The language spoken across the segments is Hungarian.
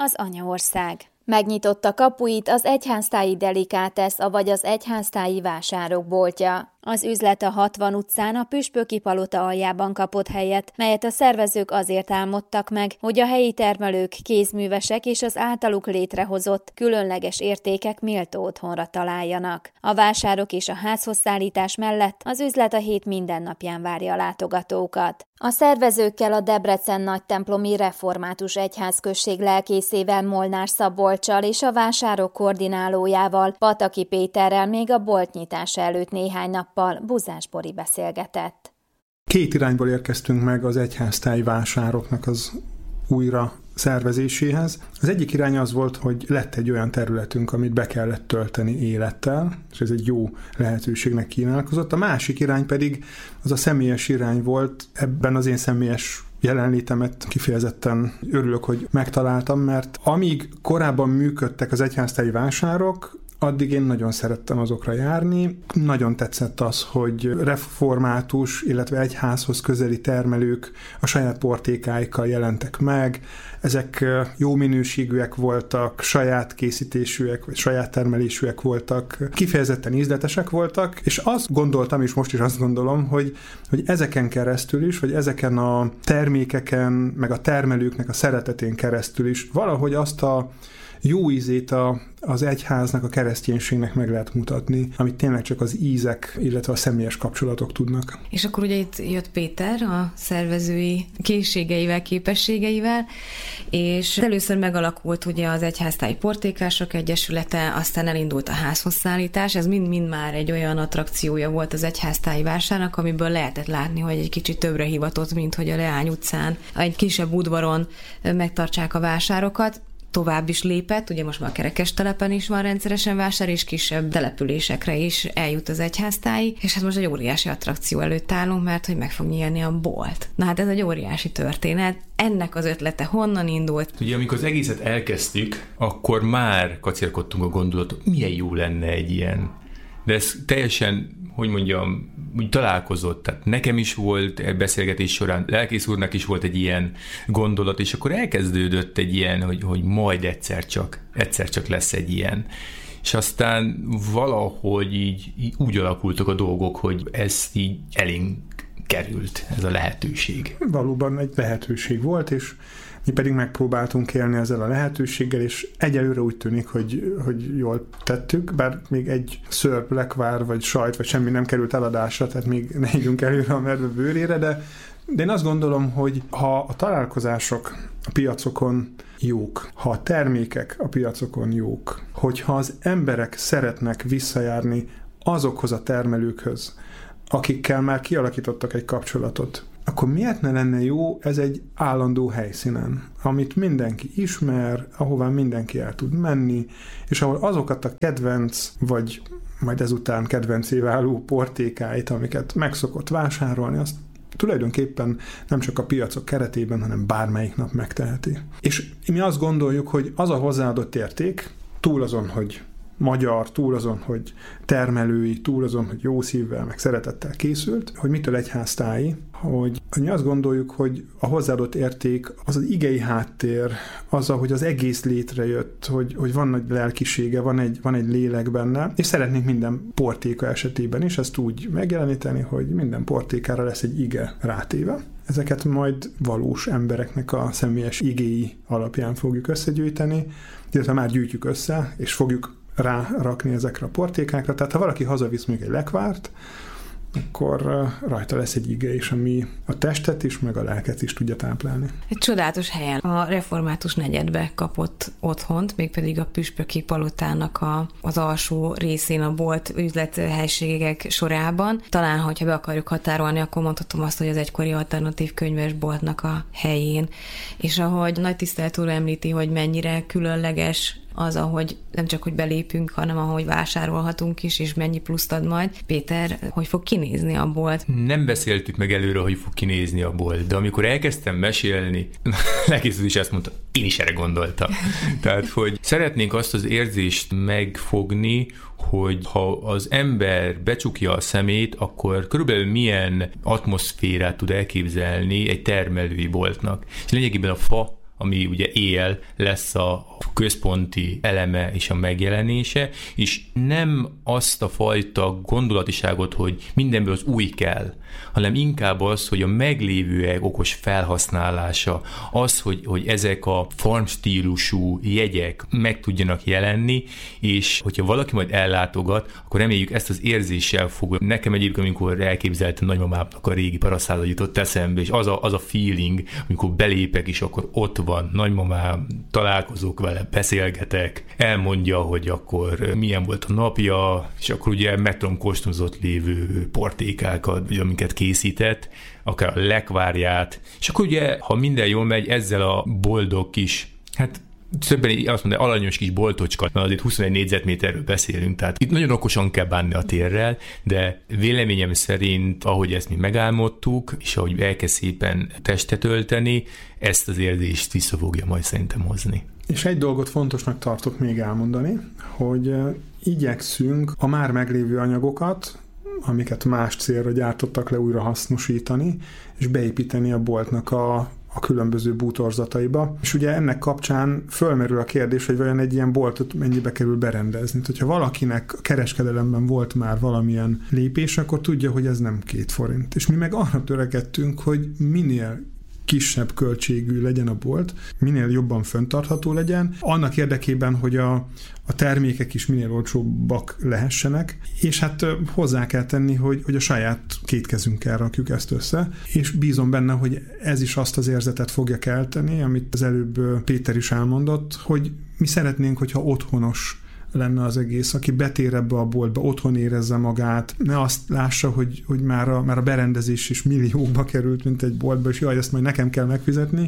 az anyaország. Megnyitotta kapuit az Egyháztályi Delikátesz, avagy az Egyháztályi Vásárok boltja. Az üzlet a 60 utcán a Püspöki Palota aljában kapott helyet, melyet a szervezők azért álmodtak meg, hogy a helyi termelők, kézművesek és az általuk létrehozott különleges értékek méltó otthonra találjanak. A vásárok és a házhozszállítás mellett az üzlet a hét minden napján várja a látogatókat. A szervezőkkel a Debrecen Nagytemplomi Református Egyházközség lelkészével, Molnár Szabolccsal és a vásárok koordinálójával, Pataki Péterrel még a bolt nyitása előtt néhány nappal Buzás Bori beszélgetett. Két irányból érkeztünk meg az egyháztályi vásároknak az újra szervezéséhez. Az egyik irány az volt, hogy lett egy olyan területünk, amit be kellett tölteni élettel, és ez egy jó lehetőségnek kínálkozott. A másik irány pedig az a személyes irány volt. Ebben az én személyes jelenlétemet kifejezetten örülök, hogy megtaláltam, mert amíg korábban működtek az egyháztályi vásárok, addig én nagyon szerettem azokra járni. Nagyon tetszett az, hogy református, illetve egyházhoz közeli termelők a saját portékáikkal jelentek meg. Ezek jó minőségűek voltak, saját készítésűek, vagy saját termelésűek voltak, kifejezetten ízletesek voltak, és azt gondoltam, és most is azt gondolom, hogy ezeken keresztül is, vagy ezeken a termékeken, meg a termelőknek a szeretetén keresztül is valahogy azt a jó ízét az egyháznak, a kereszténységnek meg lehet mutatni, amit tényleg csak az ízek, illetve a személyes kapcsolatok tudnak. És akkor ugye itt jött Péter a szervezői készségeivel, képességeivel, és először megalakult ugye az Egyháztályi Portékások Egyesülete, aztán elindult a házhozszállítás, ez mind már egy olyan attrakciója volt az egyháztályi vásárnak, amiből lehetett látni, hogy egy kicsit többre hivatott, mint hogy a Leány utcán egy kisebb udvaron megtartsák a vásárokat. Tovább is lépett, ugye most már a Kerekestelepen is van rendszeresen vásár, és kisebb településekre is eljut az egyháztályi, és hát most egy óriási attrakció előtt állunk, mert hogy meg fog nyílni a bolt. Na hát ez egy óriási történet. Ennek az ötlete honnan indult? Ugye amikor az egészet elkezdtük, akkor már kacérkodtunk a gondolatot, milyen jó lenne egy ilyen. De ez teljesen, hogy mondjam, úgy találkozott. Tehát nekem is volt beszélgetés során, lelkész úrnak is volt egy ilyen gondolat, és akkor elkezdődött egy ilyen, hogy majd egyszer csak lesz egy ilyen. És aztán valahogy így úgy alakultak a dolgok, hogy ez így elénk került, ez a lehetőség. Valóban egy lehetőség volt, és mi pedig megpróbáltunk élni ezzel a lehetőséggel, és egyelőre úgy tűnik, hogy jól tettük, bár még egy szörp, lekvár, vagy sajt, vagy semmi nem került eladásra, tehát még ne higgyünk előre a medve bőrére, de én azt gondolom, hogy ha a találkozások a piacokon jók, ha a termékek a piacokon jók, hogyha az emberek szeretnek visszajárni azokhoz a termelőkhöz, akikkel már kialakítottak egy kapcsolatot, akkor miért ne lenne jó ez egy állandó helyszínen, amit mindenki ismer, ahová mindenki el tud menni, és ahol azokat a kedvenc, vagy majd ezután kedvencé váló portékáit, amiket megszokott vásárolni, azt tulajdonképpen nem csak a piacok keretében, hanem bármelyik nap megteheti. És mi azt gondoljuk, hogy az a hozzáadott érték, túl azon, hogy magyar, túl azon, hogy termelői, túl azon, hogy jó szívvel, meg szeretettel készült, hogy mitől egyháztályi, hogy mi azt gondoljuk, hogy a hozzáadott érték az az igei háttér, az, hogy az egész létrejött, hogy van nagy lelkisége, van egy lélek benne, és szeretnénk minden portéka esetében is ezt úgy megjeleníteni, hogy minden portékára lesz egy ige rátéve. Ezeket majd valós embereknek a személyes igéi alapján fogjuk összegyűjteni, illetve már gyűjtjük össze, és fogjuk rárakni ezekre a portékákra. Tehát ha valaki hazavisz még egy lekvárt, akkor rajta lesz egy ige is, ami a testet is, meg a lelket is tudja táplálni. Egy csodálatos helyen a református negyedbe kapott otthont, mégpedig a Püspöki Palotának az alsó részén a bolt üzlethelységek sorában. Talán, hogyha be akarjuk határolni, akkor mondhatom azt, hogy az egykori alternatív könyvesboltnak a helyén. És ahogy Nagy Tisztelt úr említi, hogy mennyire különleges az, ahogy nem csak, hogy belépünk, hanem ahogy vásárolhatunk is, és mennyi pluszt ad majd. Péter, hogy fog kinézni a bolt? Nem beszéltük meg előre, hogy fog kinézni a bolt, de amikor elkezdtem mesélni, lelkész is ezt mondta, én is erre gondoltam. Tehát, hogy szeretnénk azt az érzést megfogni, hogy ha az ember becsukja a szemét, akkor körülbelül milyen atmoszférát tud elképzelni egy termelői boltnak. És lényegében a fa ami ugye éjjel lesz a központi eleme és a megjelenése, és nem azt a fajta gondolatiságot, hogy mindenből az új kell, hanem inkább az, hogy a meglévőek okos felhasználása, az, hogy ezek a farm stílusú jegyek meg tudjanak jelenni, és hogyha valaki majd ellátogat, akkor reméljük ezt az érzéssel fog. Nekem egyébként, amikor elképzeltem nagymamámnak a régi parasztháza jutott eszembe, és az a feeling, amikor belépek, és akkor ott van nagymamám, találkozok vele, beszélgetek, elmondja, hogy akkor milyen volt a napja, és akkor ugye meg tudom kóstolni lévő portékákat, vagy amiket készített, akár a lekvárját, és akkor ugye, ha minden jól megy, ezzel a boldog kis, hát többen azt mondja, alanyos kis boltocska, mert azért 21 négyzetméterről beszélünk, tehát itt nagyon okosan kell bánni a térrel, de véleményem szerint, ahogy ezt mi megálmodtuk, és ahogy elkezd szépen testet ölteni, ezt az érzést vissza fogja majd szerintem hozni. És egy dolgot fontosnak tartok még elmondani, hogy igyekszünk a már meglévő anyagokat, amiket más célra gyártottak le, újra hasznosítani, és beépíteni a boltnak a különböző bútorzataiba. És ugye ennek kapcsán fölmerül a kérdés, hogy vajon egy ilyen boltot mennyibe kerül berendezni. Tehát, hogyha valakinek a kereskedelemben volt már valamilyen lépés, akkor tudja, hogy ez nem 2 forint. És mi meg arra törekedtünk, hogy minél kisebb költségű legyen a bolt, minél jobban fenntartható legyen, annak érdekében, hogy a termékek is minél olcsóbbak lehessenek, és hát hozzá kell tenni, hogy a saját 2 kezünkkel rakjuk ezt össze, és bízom benne, hogy ez is azt az érzetet fogja kelteni, amit az előbb Péter is elmondott, hogy mi szeretnénk, hogyha otthonos lenne az egész, aki betér ebbe a boltba, otthon érezze magát, ne azt lássa, hogy már a berendezés is milliókba került, mint egy boltba, és jaj, ezt majd nekem kell megfizetni,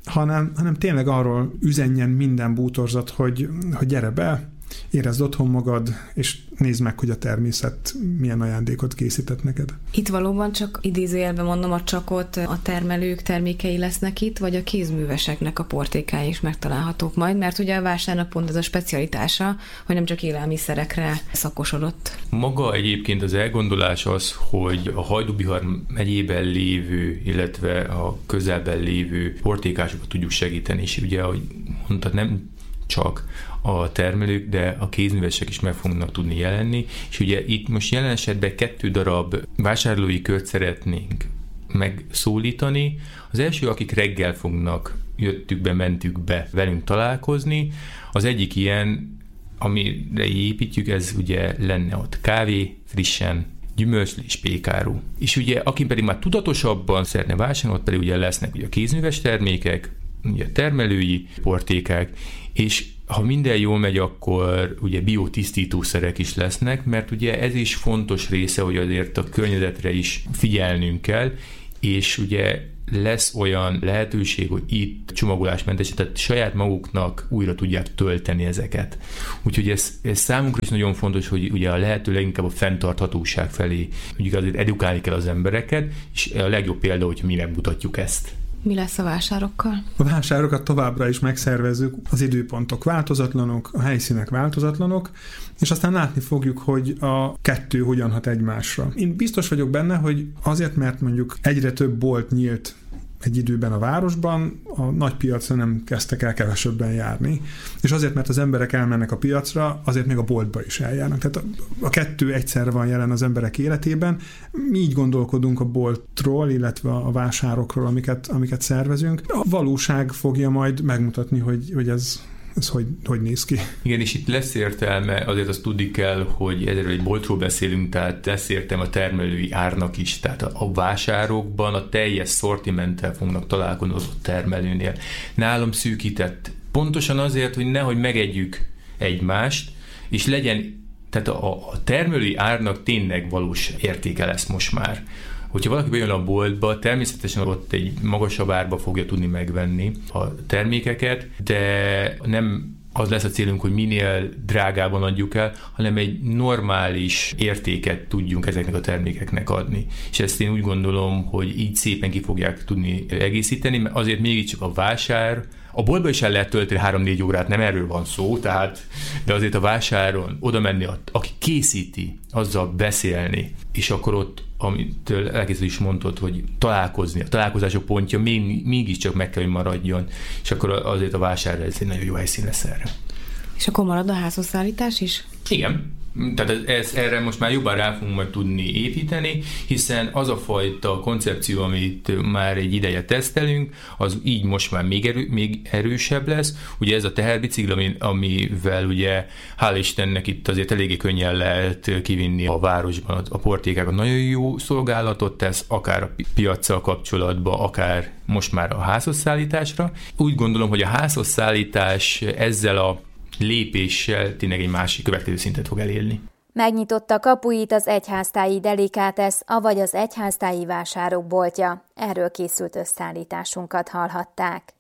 hanem tényleg arról üzenjen minden bútorzat, hogy gyere be, érezd otthon magad, és nézd meg, hogy a természet milyen ajándékot készített neked. Itt valóban csak idézőjelben mondom a csakot, a termelők termékei lesznek itt, vagy a kézműveseknek a portékái is megtalálhatók majd, mert ugye a vásárnak pont ez a specialitása, hogy nem csak élelmiszerekre szakosodott. Maga egyébként az elgondolás az, hogy a Hajdú-Bihar megyében lévő, illetve a közelben lévő portékásokat tudjuk segíteni, és ugye, ahogy mondtad, nem csak a termelők, de a kézművesek is meg fognak tudni jelenni, és ugye itt most jelen esetben 2 darab vásárlói kört szeretnénk megszólítani. Az első, akik reggel fognak, jöttük be, mentük be velünk találkozni, az egyik ilyen, amire építjük, ez ugye lenne ott kávé, frissen, gyümölcslés, pékáru. És ugye, aki pedig már tudatosabban szeretne vásárolni, ott pedig ugye lesznek ugye a kézműves termékek, ugye termelői portékák, és ha minden jól megy, akkor ugye biotisztítószerek is lesznek, mert ugye ez is fontos része, hogy azért a környezetre is figyelnünk kell, és ugye lesz olyan lehetőség, hogy itt csomagolásmentes, tehát saját maguknak újra tudják tölteni ezeket. Úgyhogy ez számunkra is nagyon fontos, hogy ugye a lehető leginkább a fenntarthatóság felé ugye azért edukálni kell az embereket, és a legjobb példa, hogyha mi megmutatjuk ezt. Mi lesz a vásárokkal? A vásárokat továbbra is megszervezzük, az időpontok változatlanok, a helyszínek változatlanok, és aztán látni fogjuk, hogy a 2 hogyan hat egymásra. Én biztos vagyok benne, hogy azért, mert mondjuk egyre több bolt nyílt egy időben a városban, a nagy piacra nem kezdtek el kevesebben járni. És azért, mert az emberek elmennek a piacra, azért még a boltba is eljárnak. Tehát a 2 egyszerre van jelen az emberek életében. Mi így gondolkodunk a boltról, illetve a vásárokról, amiket szervezünk. A valóság fogja majd megmutatni, hogy ez hogy néz ki. Igen, és itt lesz értelme, azért azt tudni kell, hogy erről egy boltról beszélünk, tehát lesz értelme a termelői árnak is, tehát a vásárokban a teljes szortimenttel fognak találkozni az ott termelőnél. Nálam szűkített. Pontosan azért, hogy nehogy megegyük egymást, és legyen, tehát a termelői árnak tényleg valós értéke lesz most már. Hogyha valaki bejön a boltba, természetesen ott egy magasabb árba fogja tudni megvenni a termékeket, de nem az lesz a célunk, hogy minél drágában adjuk el, hanem egy normális értéket tudjunk ezeknek a termékeknek adni. És ezt én úgy gondolom, hogy így szépen ki fogják tudni egészíteni, mert azért mégiscsak a vásár A boltba is el lehet tölteni 3-4 órát, nem erről van szó, de azért a vásáron oda menni, aki készíti, azzal beszélni, és akkor ott, amit elkészítő is mondtad, hogy találkozni, a találkozások pontja mégiscsak meg kell, hogy maradjon, és akkor azért a vásárra ez egy nagyon jó helyszín lesz erre. És akkor marad a házhozszállítás is? Igen. Tehát erre most már jobban rá fogunk majd tudni építeni, hiszen az a fajta koncepció, amit már egy ideje tesztelünk, az így most már még erősebb lesz. Ugye ez a teherbicikli, amivel ugye hál' Istennek itt azért eléggé könnyen lehet kivinni a városban a portékákat. Nagyon jó szolgálatot tesz, akár a piaccal kapcsolatban, akár most már a házhozszállításra. Úgy gondolom, hogy a házhozszállítás ezzel a lépéssel tényleg egy másik következő szintet fog elérni. Megnyitotta kapuit az Egyháztályi Delikátesz, avagy az Egyháztályi Vásárok boltja. Erről készült összeállításunkat hallhatták.